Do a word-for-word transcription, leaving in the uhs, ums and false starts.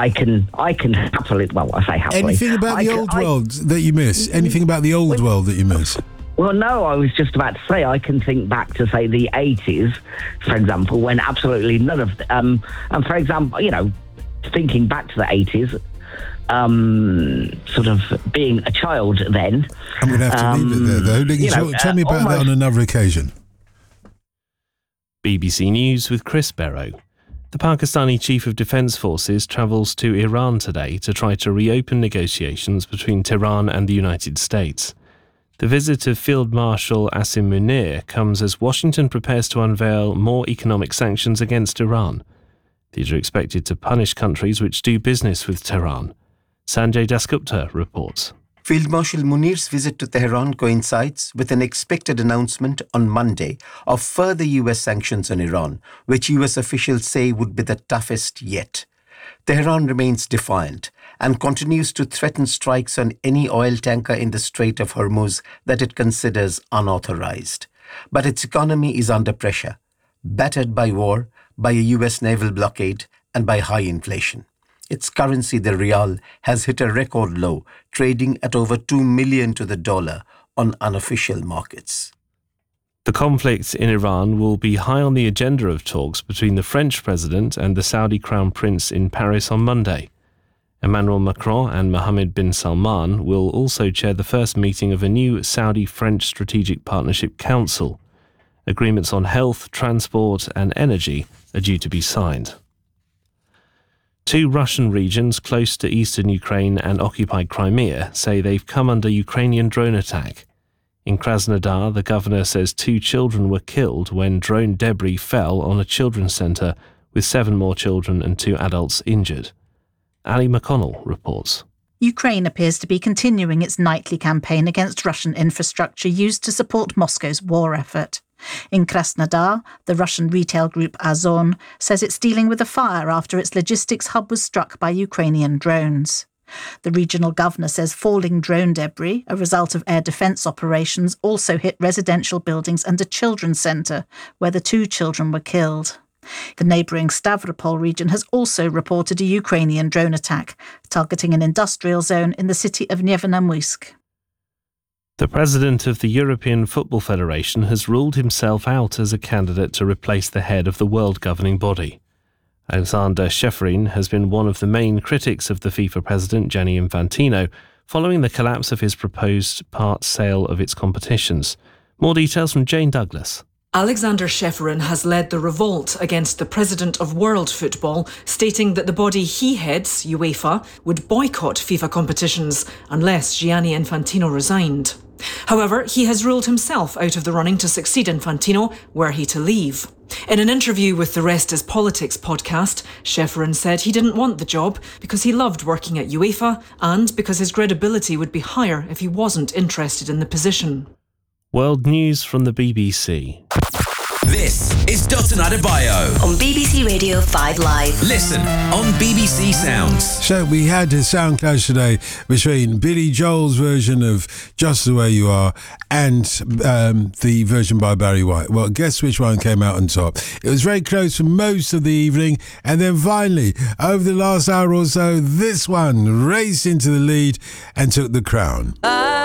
I can I can happily, well, I say happily. Anything about I the can, old I, world that you miss? Anything about the old world that you miss? Well, no, I was just about to say I can think back to, say, the eighties, for example, when absolutely none of... Um, and, for example, you know, thinking back to the eighties, um, sort of being a child then... I'm going to have to um, leave it there, though. You know, tell uh, me about almost, that on another occasion. B B C News with Chris Barrow. The Pakistani Chief of Defence Forces travels to Iran today to try to reopen negotiations between Tehran and the United States. The visit of Field Marshal Asim Munir comes as Washington prepares to unveil more economic sanctions against Iran. These are expected to punish countries which do business with Tehran. Sanjay Dasgupta reports. Field Marshal Munir's visit to Tehran coincides with an expected announcement on Monday of further U S sanctions on Iran, which U S officials say would be the toughest yet. Tehran remains defiant and continues to threaten strikes on any oil tanker in the Strait of Hormuz that it considers unauthorized. But its economy is under pressure, battered by war, by a U S naval blockade, and by high inflation. Its currency, the rial, has hit a record low, trading at over two million to the dollar on unofficial markets. The conflict in Iran will be high on the agenda of talks between the French president and the Saudi crown prince in Paris on Monday. Emmanuel Macron and Mohammed bin Salman will also chair the first meeting of a new Saudi-French Strategic Partnership Council. Agreements on health, transport and energy are due to be signed. Two Russian regions close to eastern Ukraine and occupied Crimea say they've come under Ukrainian drone attack. In Krasnodar, the governor says two children were killed when drone debris fell on a children's centre, with seven more children and two adults injured. Ali McConnell reports. Ukraine appears to be continuing its nightly campaign against Russian infrastructure used to support Moscow's war effort. In Krasnodar, the Russian retail group Ozon says it's dealing with a fire after its logistics hub was struck by Ukrainian drones. The regional governor says falling drone debris, a result of air defence operations, also hit residential buildings and a children's centre, where the two children were killed. The neighbouring Stavropol region has also reported a Ukrainian drone attack, targeting an industrial zone in the city of Nevenomuysk. The president of the European Football Federation has ruled himself out as a candidate to replace the head of the world governing body. Alexander Ceferin has been one of the main critics of the FIFA president, Gianni Infantino, following the collapse of his proposed part sale of its competitions. More details from Jane Douglas. Alexander Ceferin has led the revolt against the president of world football, stating that the body he heads, UEFA, would boycott FIFA competitions unless Gianni Infantino resigned. However, he has ruled himself out of the running to succeed Infantino were he to leave. In an interview with the Rest is Politics podcast, Ceferin said he didn't want the job because he loved working at UEFA and because his credibility would be higher if he wasn't interested in the position. World news from the B B C. This is Dotun Adebayo on B B C Radio five Live. Listen on B B C Sounds. So we had a sound clash today between Billy Joel's version of Just the Way You Are and um, the version by Barry White. Well, guess which one came out on top? It was very close for most of the evening, and then finally, over the last hour or so, this one raced into the lead and took the crown.